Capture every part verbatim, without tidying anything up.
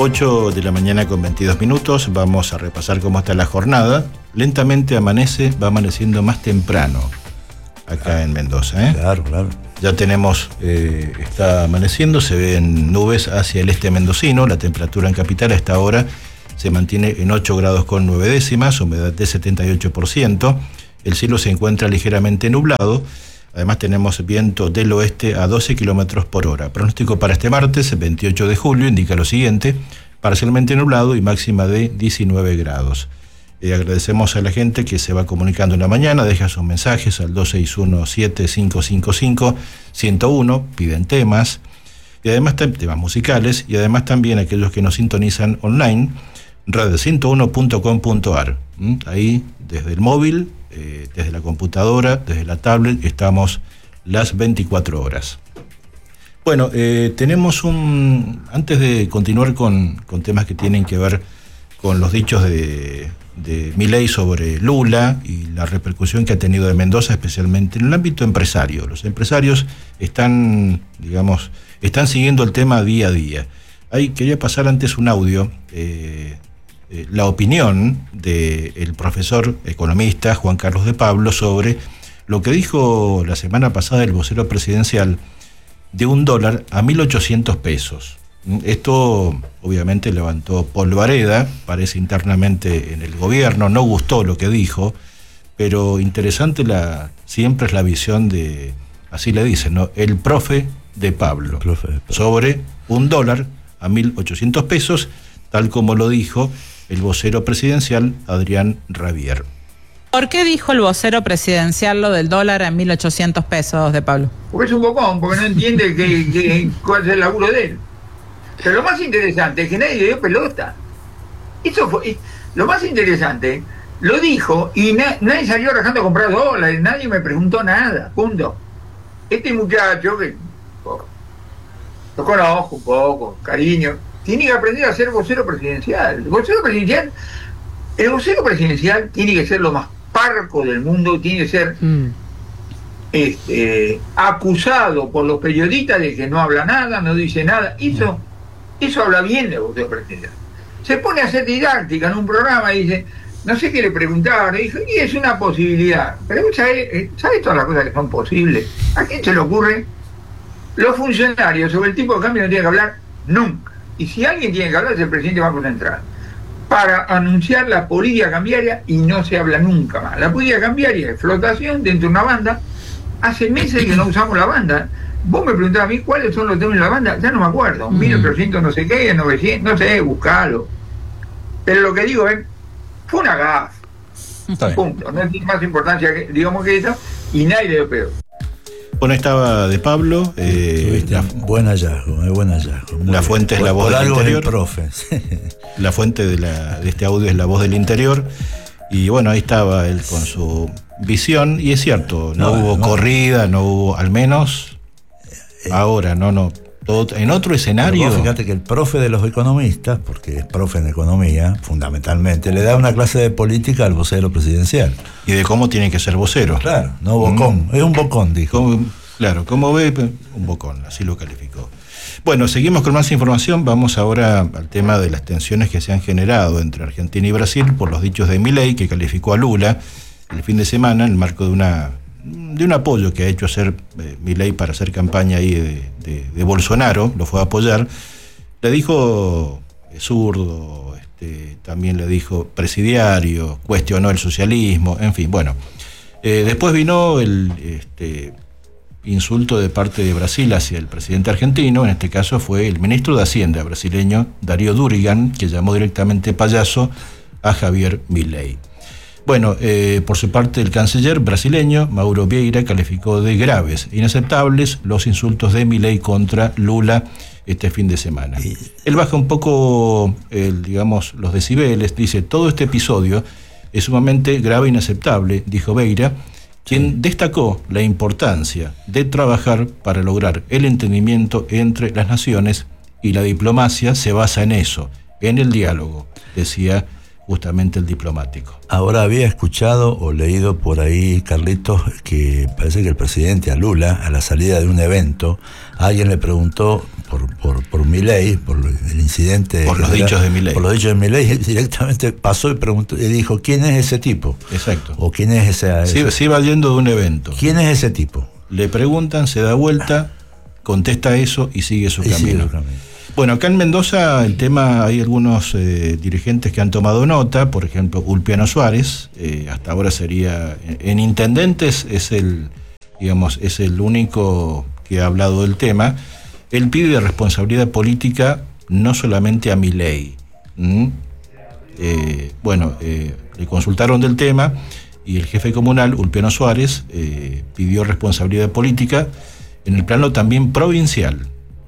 ocho de la mañana con veintidós minutos, vamos a repasar cómo está la jornada. Lentamente amanece, va amaneciendo más temprano acá ah, en Mendoza. ¿eh? Claro, claro. Ya tenemos, eh, está amaneciendo, se ven nubes hacia el este mendocino, la temperatura en capital a esta hora se mantiene en ocho grados con nueve décimas, humedad de setenta y ocho por ciento, el cielo se encuentra ligeramente nublado. Además tenemos viento del oeste a doce kilómetros por hora. Pronóstico para este martes, veintiocho de julio, indica lo siguiente: parcialmente nublado y máxima de diecinueve grados. Eh, agradecemos a la gente que se va comunicando en la mañana, deja sus mensajes al dos seis uno, siete cinco cinco cinco, uno cero uno, piden temas, y además temas musicales, y además también aquellos que nos sintonizan online, radio ciento uno punto com punto ar. ¿Mm? Ahí, desde el móvil, Eh, desde la computadora, desde la tablet, estamos las veinticuatro horas. Bueno, eh, tenemos un... Antes de continuar con, con temas que tienen que ver con los dichos de, de Milei sobre Lula y la repercusión que ha tenido de Mendoza, especialmente en el ámbito empresario. Los empresarios están, digamos, están siguiendo el tema día a día. Ahí quería pasar antes un audio, eh, la opinión del profesor economista Juan Carlos de Pablo sobre lo que dijo la semana pasada el vocero presidencial de un dólar a mil ochocientos pesos. Esto obviamente levantó polvareda, parece internamente en el gobierno, no gustó lo que dijo, pero interesante la, siempre es la visión de, así le dicen, ¿no? El profe de Pablo, el profe de Pablo. Sobre un dólar a mil ochocientos pesos, tal como lo dijo el vocero presidencial Adrián Rabier. ¿Por qué dijo el vocero presidencial lo del dólar a mil ochocientos pesos, de Pablo? Porque es un bocón, porque no entiende que, que, cuál es el laburo de él. Pero lo más interesante es que nadie le dio pelota. Eso fue lo más interesante. Lo dijo y na, nadie salió rajando a comprar dólares, nadie me preguntó nada, punto. Este muchacho, que oh, lo conozco un poco, cariño, tiene que aprender a ser vocero presidencial. El vocero presidencial, el vocero presidencial tiene que ser lo más parco del mundo, tiene que ser mm. este, acusado por los periodistas de que no habla nada, no dice nada. Eso, eso habla bien del vocero presidencial. Se pone a hacer didáctica en un programa y dice, no sé qué le preguntaban, y dijo, y es una posibilidad. Pero ¿sabe, ¿sabe todas las cosas que son posibles? ¿A quién se le ocurre? Los funcionarios sobre el tipo de cambio no tienen que hablar nunca. Y si alguien tiene que hablar es el presidente Banco Central, para anunciar la política cambiaria, y no se habla nunca más. La política cambiaria es flotación dentro de una banda. Hace meses que no usamos la banda. Vos me preguntabas a mí cuáles son los temas de la banda, ya no me acuerdo. mil ochocientos no sé qué, novecientos, no sé, buscalo. Pero lo que digo es, fue una gafa. Punto. No tiene más importancia, que, digamos, que eso, y nadie le dio peor. Bueno, estaba de Pablo. Eh, la, buen hallazgo, eh, buen hallazgo. La bien. Fuente es la voz del interior. Profe. La fuente de, la, de este audio es la voz del interior. Y bueno, ahí estaba él con su visión. Y es cierto, no, no hubo no. corrida, no hubo, al menos eh, ahora, no, no. Todo, en otro escenario. Vos fíjate que el profe de los economistas, porque es profe en economía, fundamentalmente, le da una clase de política al vocero presidencial. Y de cómo tiene que ser vocero. Claro, no bocón, mm. es un bocón, dijo. Como, claro, como ve, un bocón, así lo calificó. Bueno, seguimos con más información. Vamos ahora al tema de las tensiones que se han generado entre Argentina y Brasil por los dichos de Milei, que calificó a Lula el fin de semana en el marco de una de un apoyo que ha hecho hacer eh, Milei para hacer campaña ahí de, de, de Bolsonaro, lo fue a apoyar. Le dijo eh, zurdo, este, también le dijo presidiario, cuestionó el socialismo, en fin, bueno. Eh, después vino el este, insulto de parte de Brasil hacia el presidente argentino, en este caso fue el ministro de Hacienda brasileño, Darío Durigan, que llamó directamente payaso a Javier Milei. Bueno, eh, por su parte el canciller brasileño, Mauro Vieira, calificó de graves e inaceptables los insultos de Milei contra Lula este fin de semana. Él baja un poco, el, digamos, los decibeles, dice, todo este episodio es sumamente grave e inaceptable, dijo Vieira, quien destacó la importancia de trabajar para lograr el entendimiento entre las naciones, y la diplomacia se basa en eso, en el diálogo, decía justamente el diplomático. Ahora había escuchado o leído por ahí, Carlitos, que parece que el presidente a Lula, a la salida de un evento, alguien le preguntó por, por, por Milei, por el incidente. Por los dichos de Milei. Por los dichos de Milei, él directamente pasó y preguntó, y dijo, ¿quién es ese tipo? Exacto. O ¿quién es ese? Sí, se iba yendo de un evento. ¿Quién es ese tipo? Le preguntan, se da vuelta, contesta eso y sigue su Y camino. sigue su camino. Bueno, acá en Mendoza el tema, hay algunos eh, dirigentes que han tomado nota, por ejemplo, Ulpiano Suárez, eh, hasta ahora sería, en intendentes es el, digamos, es el único que ha hablado del tema. Él pide responsabilidad política no solamente a Milei. ¿Mm? Eh, bueno, eh, le consultaron del tema y el jefe comunal, Ulpiano Suárez, eh, pidió responsabilidad política en el plano también provincial.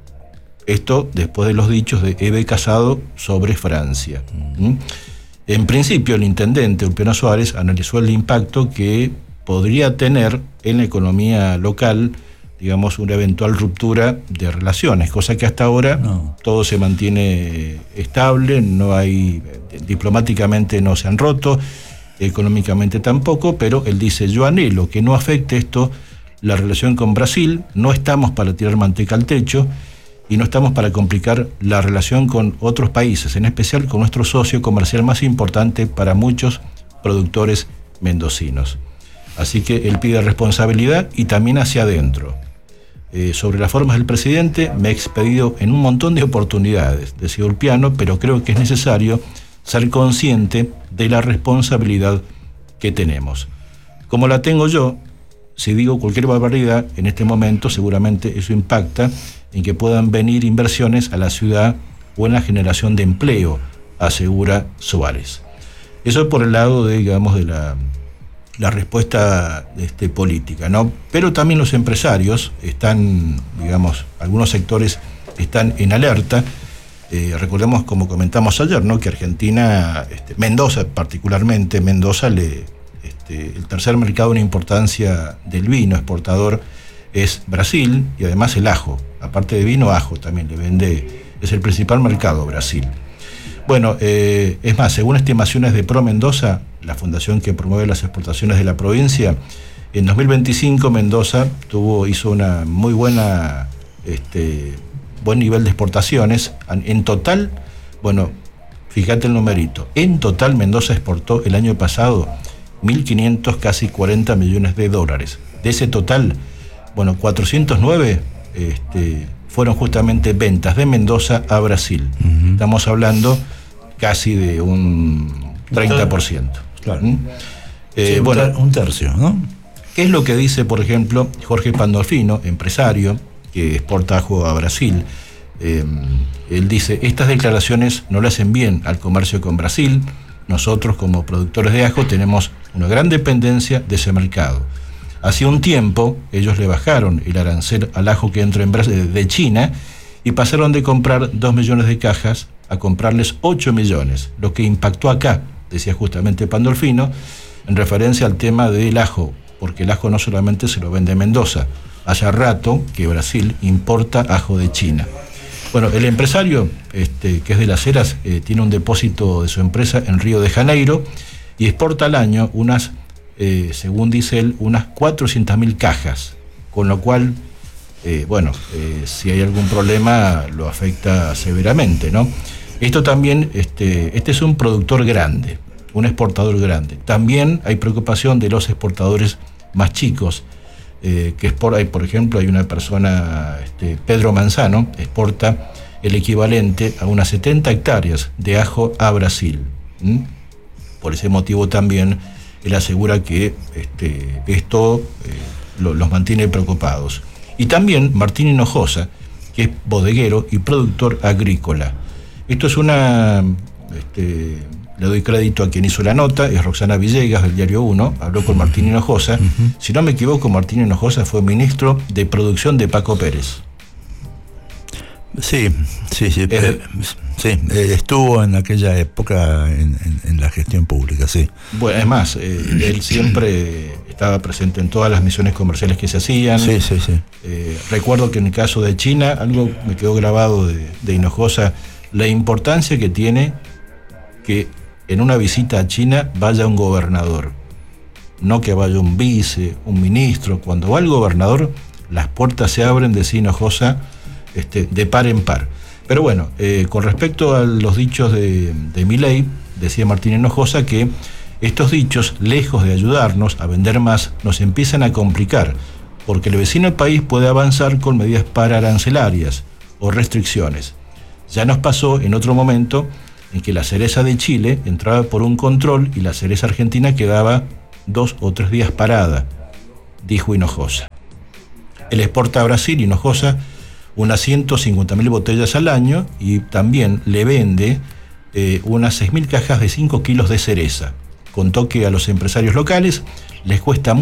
Esto después de los dichos de Eve Casado sobre Francia. ¿Mm? En principio, el intendente Ulpiano Suárez analizó el impacto que podría tener en la economía local, digamos, una eventual ruptura de relaciones, cosa que hasta ahora no. Todo se mantiene estable, no hay, diplomáticamente no se han roto, económicamente tampoco, pero él dice, yo anhelo que no afecte esto la relación con Brasil, no estamos para tirar manteca al techo, y no estamos para complicar la relación con otros países, en especial con nuestro socio comercial más importante para muchos productores mendocinos. Así que él pide responsabilidad y también hacia adentro. Eh, sobre las formas del presidente, me he expedido en un montón de oportunidades, decía Ulpiano, pero creo que es necesario ser consciente de la responsabilidad que tenemos. Como la tengo yo, si digo cualquier barbaridad, en este momento seguramente eso impacta en que puedan venir inversiones a la ciudad o en la generación de empleo, asegura Suárez. Eso es por el lado de, digamos, de la, la respuesta este, política, ¿no? Pero también los empresarios están, digamos, algunos sectores están en alerta. Eh, recordemos, como comentamos ayer, ¿no?, que Argentina, este, Mendoza particularmente, Mendoza, le, este, el tercer mercado en importancia del vino exportador es Brasil, y además el ajo, aparte de vino, ajo también le vende, es el principal mercado Brasil. Bueno, eh, es más, según estimaciones de Pro Mendoza, la fundación que promueve las exportaciones de la provincia, en dos mil veinticinco Mendoza tuvo, hizo una muy buena, este, buen nivel de exportaciones. En total, bueno, fíjate el numerito, en total Mendoza exportó el año pasado mil quinientos, casi cuarenta millones de dólares. De ese total, bueno, cuatrocientos nueve este, fueron justamente ventas de Mendoza a Brasil. Uh-huh. Estamos hablando casi de un treinta por ciento. Claro. ¿Mm? Eh, sí, bueno, un tercio, ¿no? ¿Qué es lo que dice, por ejemplo, Jorge Pandolfino, empresario que exporta ajo a Brasil? Eh, él dice, estas declaraciones no le hacen bien al comercio con Brasil. Nosotros, como productores de ajo, tenemos una gran dependencia de ese mercado. Hace un tiempo, ellos le bajaron el arancel al ajo que entra en Brasil de China y pasaron de comprar dos millones de cajas a comprarles ocho millones, lo que impactó acá, decía justamente Pandolfino, en referencia al tema del ajo, porque el ajo no solamente se lo vende Mendoza, hace rato que Brasil importa ajo de China. Bueno, el empresario, este, que es de Las Heras, eh, tiene un depósito de su empresa en Río de Janeiro y exporta al año unas Eh, según dice él, unas cuatrocientas mil cajas, con lo cual, eh, bueno, eh, si hay algún problema lo afecta severamente, ¿no? Esto también, este, este es un productor grande, un exportador grande. También hay preocupación de los exportadores más chicos, eh, que export, hay, por ejemplo, hay una persona, este, Pedro Manzano, exporta el equivalente a unas setenta hectáreas de ajo a Brasil. ¿Mm? Por ese motivo también él asegura que este, esto eh, lo, los mantiene preocupados. Y también Martín Hinojosa, que es bodeguero y productor agrícola. Esto es una... Este, le doy crédito a quien hizo la nota, es Roxana Villegas, del Diario uno, habló con Martín Hinojosa. Uh-huh. Si no me equivoco, Martín Hinojosa fue ministro de Producción de Paco Pérez. Sí, sí, sí. Es, eh, sí, eh, estuvo en aquella época en, en, en la gestión pública, sí. Bueno, es más, eh, él siempre estaba presente en todas las misiones comerciales que se hacían. Sí, sí, sí. Eh, recuerdo que en el caso de China, algo me quedó grabado de, de Hinojosa, la importancia que tiene que en una visita a China vaya un gobernador, no que vaya un vice, un ministro. Cuando va el gobernador, las puertas se abren, decía Hinojosa, Este, de par en par. Pero bueno, eh, con respecto a los dichos de, de Milei, decía Martín Hinojosa que estos dichos, lejos de ayudarnos a vender más, nos empiezan a complicar, porque el vecino del país puede avanzar con medidas pararancelarias o restricciones. Ya nos pasó en otro momento en que la cereza de Chile entraba por un control y la cereza argentina quedaba dos o tres días parada, dijo Hinojosa. Él exporta a Brasil, Hinojosa, unas ciento cincuenta mil botellas al año y también le vende eh, unas seis mil cajas de cinco kilos de cereza. Contó que a los empresarios locales les cuesta